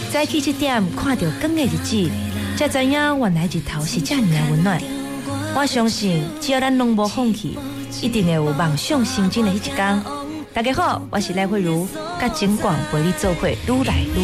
早起7点看到光的日子，才知影原来日头是这么温暖。我相信，只要咱拢无放弃，一定会有梦想成真的迄一天。大家好，我是赖慧茹，甲金广陪你做伙愈来愈